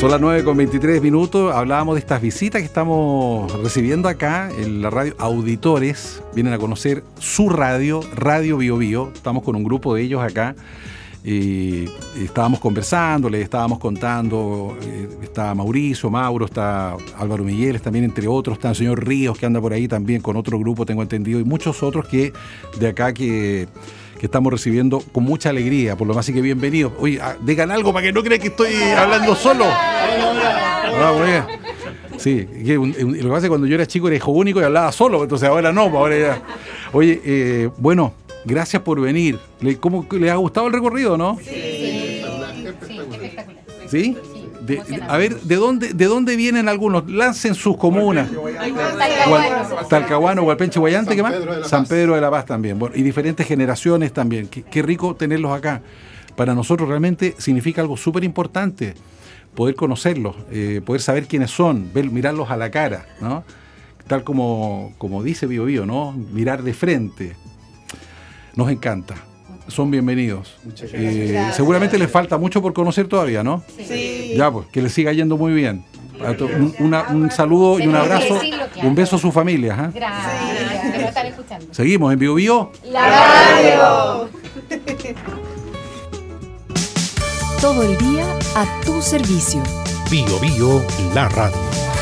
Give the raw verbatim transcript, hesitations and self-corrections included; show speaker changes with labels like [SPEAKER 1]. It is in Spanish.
[SPEAKER 1] Son las nueve con veintitrés minutos. Hablábamos de estas visitas que estamos recibiendo acá en la radio. Auditores vienen a conocer su radio, Radio Bio Bio. Estamos con un grupo de ellos acá. Y estábamos conversando, les estábamos contando. Eh, está Mauricio, Mauro, está Álvaro Migueles también, entre otros. Está el señor Ríos, que anda por ahí también con otro grupo, tengo entendido. Y muchos otros que de acá que... que estamos recibiendo con mucha alegría, por lo más, así que bienvenidos. Oye, digan algo para que no crean que estoy hablando solo. Ah, muy bien. Sí, que un, un, lo que pasa es que cuando yo era chico era hijo único y hablaba solo, entonces ahora no, ahora ya. Oye, eh, bueno, gracias por venir. ¿Cómo les ha gustado el recorrido, no?
[SPEAKER 2] Sí, sí, espectacular.
[SPEAKER 1] ¿Sí? De, de, a ver, ¿de dónde, ¿de dónde vienen algunos? Lancen sus comunas. Talcahuano, Talcahuano, Hualpenche, Guayante, ¿qué más? San Pedro de la Paz también. Bueno, y diferentes generaciones también. Qué, qué rico tenerlos acá. Para nosotros realmente significa algo súper importante, poder conocerlos, eh, poder saber quiénes son, ver, mirarlos a la cara, ¿no? Tal como, como dice Bio Bio, ¿no? Mirar de frente. Nos encanta. Son bienvenidos. Eh, seguramente les falta mucho por conocer todavía, ¿no?
[SPEAKER 2] Sí.
[SPEAKER 1] Ya, pues, que les siga yendo muy bien. Un, una, un saludo y un abrazo, un beso a su familia. ¿eh?
[SPEAKER 2] Gracias, que lo están escuchando.
[SPEAKER 1] Seguimos en Bio Bio.
[SPEAKER 2] La radio.
[SPEAKER 3] Todo el día a tu servicio.
[SPEAKER 4] Bio Bio, la radio.